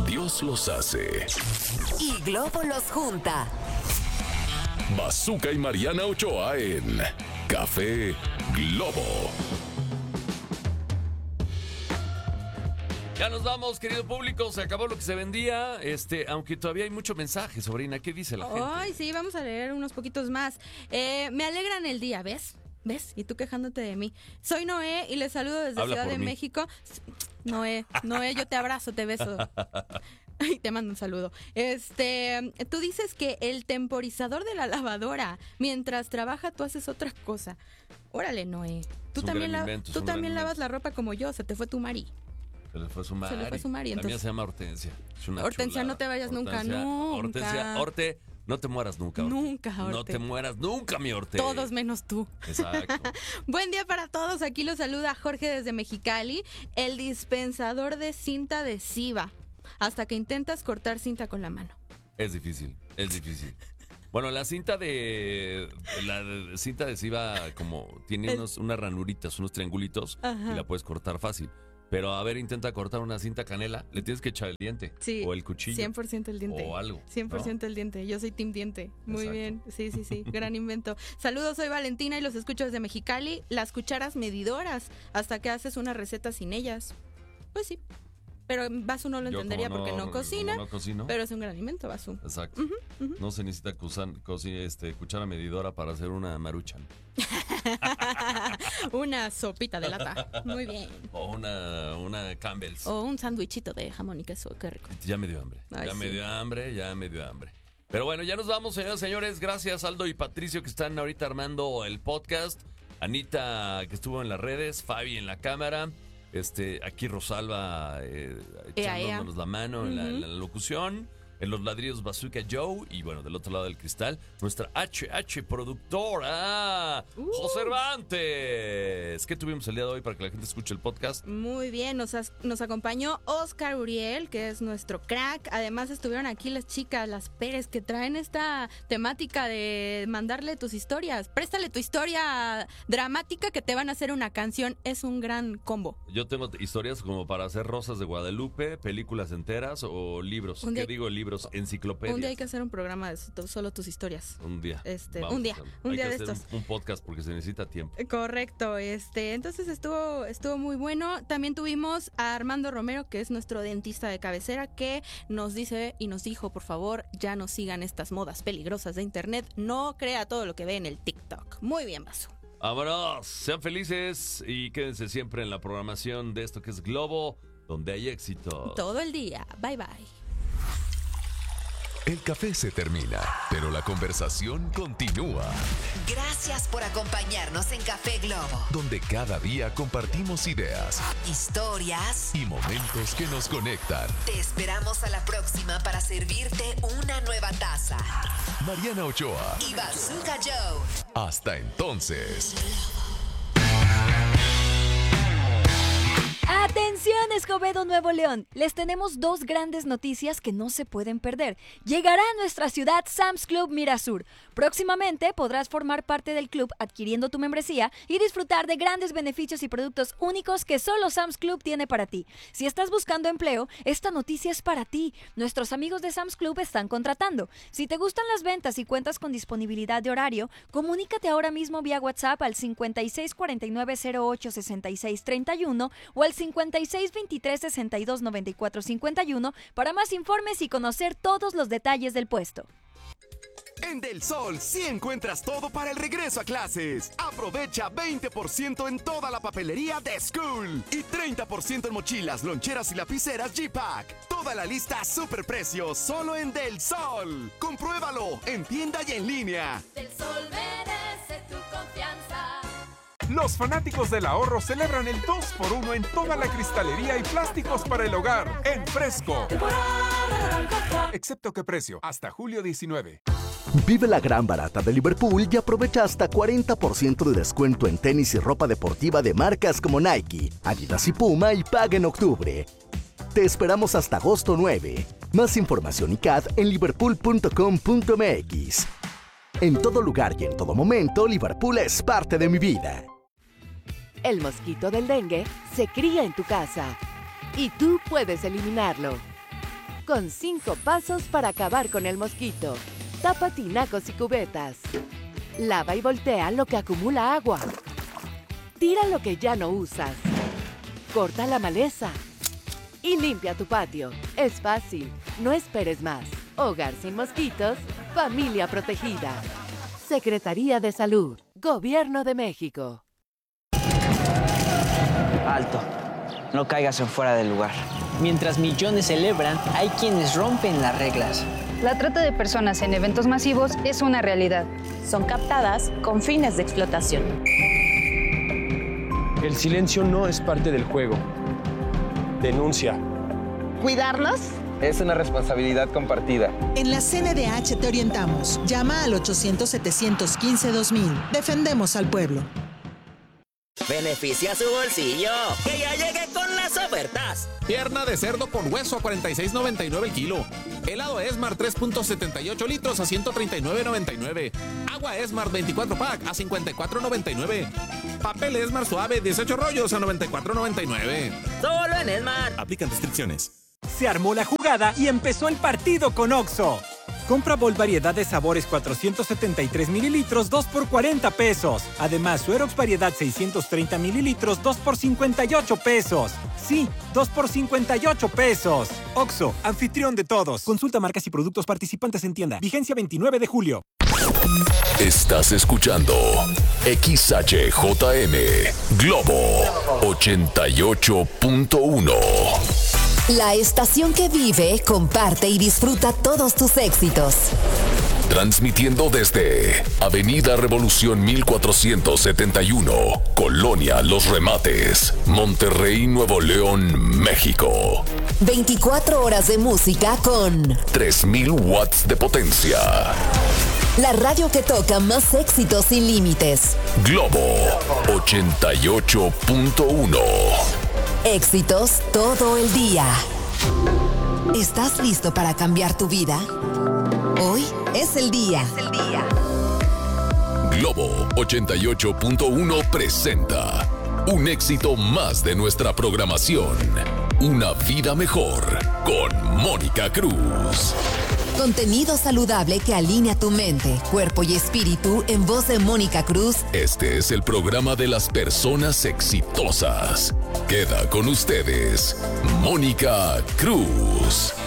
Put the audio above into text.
Dios los hace. Y Globo los junta. Bazooka y Mariana Ochoa en Café Globo. Ya nos vamos, querido público, se acabó lo que se vendía, aunque todavía hay mucho mensaje, sobrina, ¿qué dice la gente? Ay, sí, vamos a leer unos poquitos más. Me alegran el día, ¿ves? Y tú quejándote de mí. Soy Noé y les saludo desde Habla Ciudad por de mí. México. Noé, yo te abrazo, te beso. Ay, te mando un saludo. Tú dices que el temporizador de la lavadora, mientras trabaja, tú haces otra cosa. Órale, Noé. Tú también lavas la ropa como yo, se te fue tu Mari. Se le fue su Mari. La mía se llama Hortensia. Es una Hortensia, chulada. no te vayas nunca. Hortensia, Horte, no te mueras nunca, Horte. Nunca, Horte. No te mueras nunca, mi Horte. Todos menos tú. Exacto. Buen día para todos. Aquí los saluda Jorge desde Mexicali, el dispensador de cinta adhesiva. Hasta que intentas cortar cinta con la mano. Es difícil. Bueno, la cinta adhesiva como tiene unas ranuritas, unos triangulitos. Ajá. Y la puedes cortar fácil. Pero a ver, intenta cortar una cinta canela, le tienes que echar el diente. Sí, o el cuchillo. 100% el diente. O algo. 100% ¿no? el diente. Yo soy team diente. Muy Exacto. bien. Sí. Gran invento. Saludos, soy Valentina y los escucho desde Mexicali. Las cucharas medidoras, hasta que haces una receta sin ellas. Pues sí. Pero Basu no lo entendería porque no cocina. No cocino. Pero es un gran alimento, Basu. Exacto. No se necesita cuchara medidora para hacer una maruchan. Una sopita de lata. Muy bien. O una Campbell's. O un sándwichito de jamón y queso. Qué rico. Ya me dio hambre. Ay, ya me dio hambre. Pero bueno, ya nos vamos, señoras y señores. Gracias, Aldo y Patricio, que están ahorita armando el podcast. Anita, que estuvo en las redes. Fabi en la cámara. Aquí Rosalba echándonos la mano en la locución. En los ladrillos Bazooka Joe. Y bueno, del otro lado del cristal, nuestra HH productora, José Cervantes. ¿Qué tuvimos el día de hoy para que la gente escuche el podcast? Muy bien, nos acompañó Oscar Uriel, que es nuestro crack. Además estuvieron aquí las chicas, las Pérez, que traen esta temática de mandarle tus historias. Préstale tu historia dramática que te van a hacer una canción. Es un gran combo. Yo tengo historias como para hacer Rosas de Guadalupe, películas enteras o libros. ¿Qué digo libros? Enciclopedias. Un día hay que hacer un programa de solo tus historias. Un día. Un día de estos. Un podcast porque se necesita tiempo. Correcto. Entonces estuvo muy bueno. También tuvimos a Armando Romero, que es nuestro dentista de cabecera, que nos dice y nos dijo, por favor, ya no sigan estas modas peligrosas de internet. No crea todo lo que ve en el TikTok. Muy bien, Vaso. Vámonos, sean felices y quédense siempre en la programación de esto que es Globo, donde hay éxito. Todo el día. Bye, bye. El café se termina, pero la conversación continúa. Gracias por acompañarnos en Café Globo, Donde cada día compartimos ideas historias y momentos que nos conectan. Te esperamos a la próxima para servirte una nueva taza. Mariana Ochoa. Y Bazooka Joe. Hasta entonces. ¡Atención, Escobedo, Nuevo León! Les tenemos dos grandes noticias que no se pueden perder. Llegará a nuestra ciudad Sam's Club Mirasur. Próximamente podrás formar parte del club adquiriendo tu membresía y disfrutar de grandes beneficios y productos únicos que solo Sam's Club tiene para ti. Si estás buscando empleo, esta noticia es para ti. Nuestros amigos de Sam's Club están contratando. Si te gustan las ventas y cuentas con disponibilidad de horario, comunícate ahora mismo vía WhatsApp al 5649086631 o al 5623629451 para más informes y conocer todos los detalles del puesto. En Del Sol sí encuentras todo para el regreso a clases. Aprovecha 20% en toda la papelería de School y 30% en mochilas, loncheras y lapiceras G-Pack. Toda la lista a superprecio solo en Del Sol. Compruébalo en tienda y en línea. Del Sol merece tu confianza. Los fanáticos del ahorro celebran el 2x1 en toda la cristalería y plásticos para el hogar en Fresco. Excepto que precio, hasta julio 19. Vive la gran barata de Liverpool y aprovecha hasta 40% de descuento en tenis y ropa deportiva de marcas como Nike, Adidas y Puma y paga en octubre. Te esperamos hasta agosto 9. Más información y CAD en liverpool.com.mx. En todo lugar y en todo momento, Liverpool es parte de mi vida. El mosquito del dengue se cría en tu casa y tú puedes eliminarlo. con 5 pasos para acabar con el mosquito. Tapa tinacos y cubetas. Lava y voltea lo que acumula agua. Tira lo que ya no usas. Corta la maleza. Y limpia tu patio. Es fácil. No esperes más. Hogar sin mosquitos. Familia protegida. Secretaría de Salud. Gobierno de México. Alto. No caigas en fuera del lugar. Mientras millones celebran, hay quienes rompen las reglas. La trata de personas en eventos masivos es una realidad. Son captadas con fines de explotación. El silencio no es parte del juego. Denuncia. ¿Cuidarnos? Es una responsabilidad compartida. En la CNDH te orientamos. Llama al 800-715-2000. Defendemos al pueblo. Beneficia su bolsillo. Que ya llegue con las ofertas. Pierna de cerdo con hueso a $46.99 el kilo. Helado Esmar 3.78 litros a $139.99. Agua Esmar 24 pack a $54.99. Papel Esmar suave 18 rollos a $94.99. Solo en Esmar. Aplican restricciones. Se armó la jugada y empezó el partido con Oxxo. Compra Bol variedad de sabores 473 mililitros, 2 por 40 pesos. Además, Suerox variedad 630 mililitros, 2 por 58 pesos. Sí, 2 por 58 pesos. Oxxo, anfitrión de todos. Consulta marcas y productos participantes en tienda. Vigencia 29 de julio. Estás escuchando XHJM Globo 88.1. La estación que vive, comparte y disfruta todos tus éxitos. Transmitiendo desde Avenida Revolución 1471, Colonia Los Remates, Monterrey, Nuevo León, México. 24 horas de música con 3000 watts de potencia. La radio que toca más éxitos sin límites. Globo 88.1. Éxitos todo el día. ¿Estás listo para cambiar tu vida? Hoy es el día. Globo 88.1 presenta un éxito más de nuestra programación. Una vida mejor con Mónica Cruz. Contenido saludable que alinea tu mente, cuerpo y espíritu en voz de Mónica Cruz. Este es el programa de las personas exitosas. Queda con ustedes, Mónica Cruz.